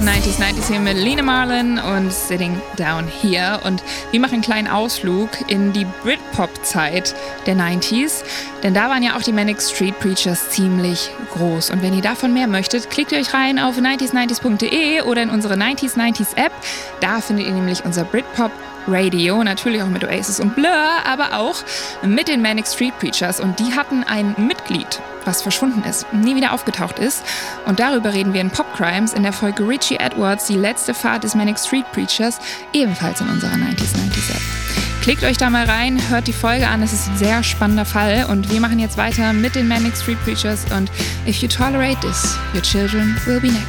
90s hier mit Lena Marlin und Sitting Down Here. Und wir machen einen kleinen Ausflug in die Britpop-Zeit der 90s. Denn da waren ja auch die Manic Street Preachers ziemlich groß. Und wenn ihr davon mehr möchtet, klickt euch rein auf 90s90s.de oder in unsere 90s App. Da findet ihr nämlich unser Britpop Radio, natürlich auch mit Oasis und Blur, aber auch mit den Manic Street Preachers. Und die hatten ein Mitglied, was verschwunden ist, nie wieder aufgetaucht ist. Und darüber reden wir in Pop Crimes in der Folge Richie Edwards, die letzte Fahrt des Manic Street Preachers, ebenfalls in unserer 90s App. Klickt euch da mal rein, hört die Folge an, es ist ein sehr spannender Fall. Und wir machen jetzt weiter mit den Manic Street Preachers und If You Tolerate This, Your Children Will Be Next.